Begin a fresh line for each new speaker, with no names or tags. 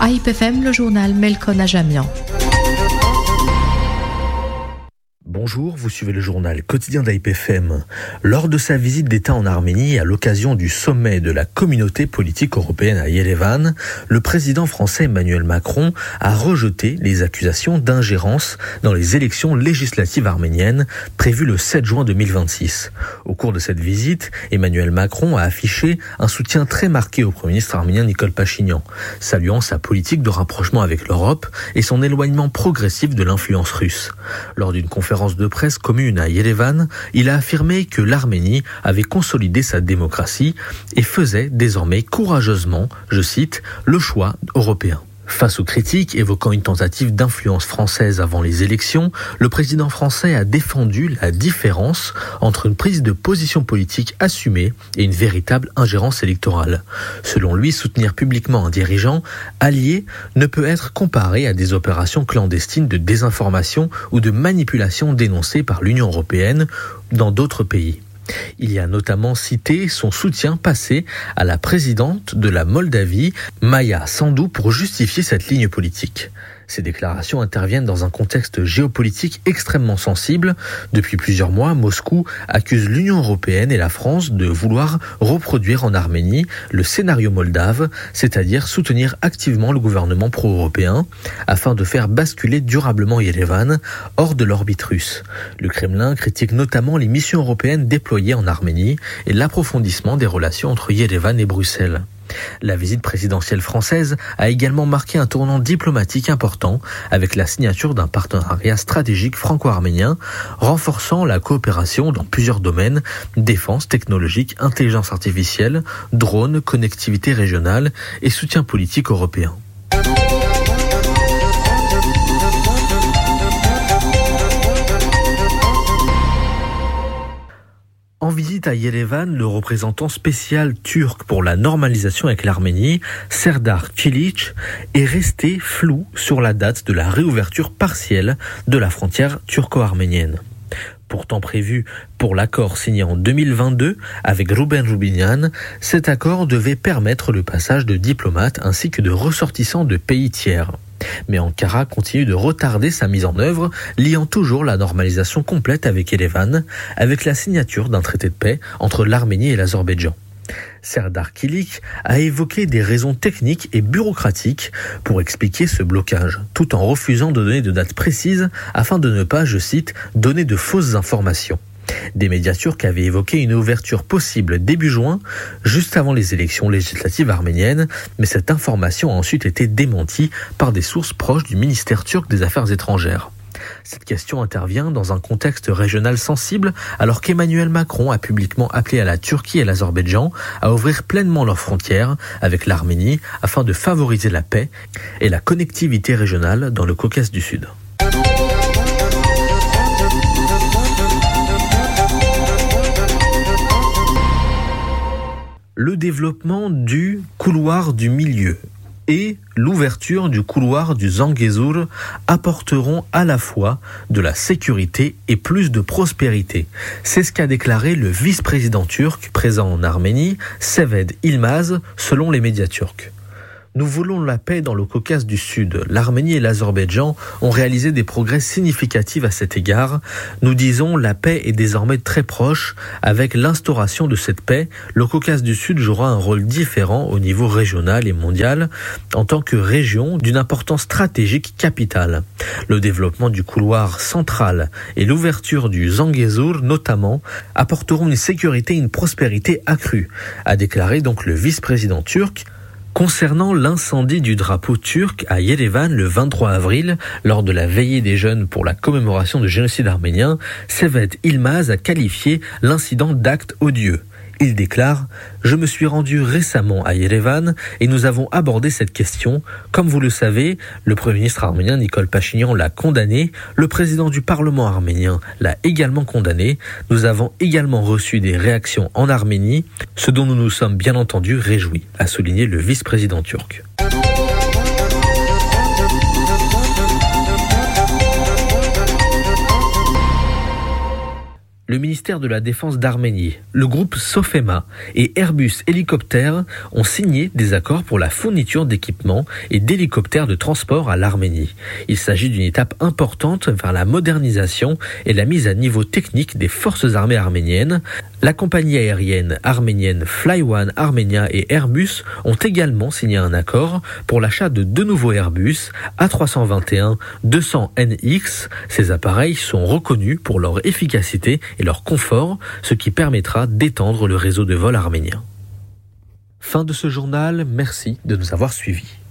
AIP-FM, le journal Melkon Ajamian.
Bonjour, vous suivez le journal quotidien d'AIP-FM. Lors de sa visite d'État en Arménie, à l'occasion du sommet de la communauté politique européenne à Yerevan, le président français Emmanuel Macron a rejeté les accusations d'ingérence dans les élections législatives arméniennes prévues le 7 juin 2026. Au cours de cette visite, Emmanuel Macron a affiché un soutien très marqué au Premier ministre arménien Nikol Pachinian, saluant sa politique de rapprochement avec l'Europe et son éloignement progressif de l'influence russe. Lors d'une conférence de presse commune à Yerevan, il a affirmé que l'Arménie avait consolidé sa démocratie et faisait désormais courageusement, je cite, le choix européen. Face aux critiques évoquant une tentative d'influence française avant les élections, le président français a défendu la différence entre une prise de position politique assumée et une véritable ingérence électorale. Selon lui, soutenir publiquement un dirigeant allié ne peut être comparé à des opérations clandestines de désinformation ou de manipulation dénoncées par l'Union européenne dans d'autres pays. Il y a notamment cité son soutien passé à la présidente de la Moldavie, Maia Sandu, pour justifier cette ligne politique. Ces déclarations interviennent dans un contexte géopolitique extrêmement sensible. Depuis plusieurs mois, Moscou accuse l'Union européenne et la France de vouloir reproduire en Arménie le scénario moldave, c'est-à-dire soutenir activement le gouvernement pro-européen, afin de faire basculer durablement Yerevan hors de l'orbite russe. Le Kremlin critique notamment les missions européennes déployées en Arménie et l'approfondissement des relations entre Yerevan et Bruxelles. La visite présidentielle française a également marqué un tournant diplomatique important avec la signature d'un partenariat stratégique franco-arménien renforçant la coopération dans plusieurs domaines: défense, technologique, intelligence artificielle, drones, connectivité régionale et soutien politique européen. En visite à Yerevan, le représentant spécial turc pour la normalisation avec l'Arménie, Serdar Kilic, est resté flou sur la date de la réouverture partielle de la frontière turco-arménienne. Pourtant prévu pour l'accord signé en 2022 avec Ruben Rubinian, cet accord devait permettre le passage de diplomates ainsi que de ressortissants de pays tiers. Mais Ankara continue de retarder sa mise en œuvre, liant toujours la normalisation complète avec Yerevan, avec la signature d'un traité de paix entre l'Arménie et l'Azerbaïdjan. Serdar Kilic a évoqué des raisons techniques et bureaucratiques pour expliquer ce blocage, tout en refusant de donner de date précise afin de ne pas, je cite, donner de fausses informations. Des médias turcs avaient évoqué une ouverture possible début juin, juste avant les élections législatives arméniennes, mais cette information a ensuite été démentie par des sources proches du ministère turc des Affaires étrangères. Cette question intervient dans un contexte régional sensible, alors qu'Emmanuel Macron a publiquement appelé à la Turquie et l'Azerbaïdjan à ouvrir pleinement leurs frontières avec l'Arménie afin de favoriser la paix et la connectivité régionale dans le Caucase du Sud. Le développement du couloir du milieu et l'ouverture du couloir du Zangezur apporteront à la fois de la sécurité et plus de prospérité. C'est ce qu'a déclaré le vice-président turc présent en Arménie, Sevet Ilmaz, selon les médias turcs. Nous voulons la paix dans le Caucase du Sud. L'Arménie et l'Azerbaïdjan ont réalisé des progrès significatifs à cet égard. Nous disons la paix est désormais très proche. Avec l'instauration de cette paix, le Caucase du Sud jouera un rôle différent au niveau régional et mondial en tant que région d'une importance stratégique capitale. Le développement du couloir central et l'ouverture du Zangezur notamment apporteront une sécurité et une prospérité accrues, a déclaré donc le vice-président turc. Concernant l'incendie du drapeau turc à Yerevan le 23 avril, lors de la veillée des jeunes pour la commémoration du génocide arménien, Sevet Ilmaz a qualifié l'incident d'acte odieux. Il déclare « Je me suis rendu récemment à Yerevan et nous avons abordé cette question. Comme vous le savez, le Premier ministre arménien Nikol Pachinian l'a condamné, le président du Parlement arménien l'a également condamné. Nous avons également reçu des réactions en Arménie, ce dont nous nous sommes bien entendu réjouis », a souligné le vice-président turc. Le ministère de la Défense d'Arménie, le groupe Sofema et Airbus Hélicoptères ont signé des accords pour la fourniture d'équipements et d'hélicoptères de transport à l'Arménie. Il s'agit d'une étape importante vers la modernisation et la mise à niveau technique des forces armées arméniennes. La compagnie aérienne arménienne Flyone Armenia et Airbus ont également signé un accord pour l'achat de 2 nouveaux Airbus A321-200NX. Ces appareils sont reconnus pour leur efficacité et leur confort, ce qui permettra d'étendre le réseau de vol arménien. Fin de ce journal, merci de nous avoir suivis.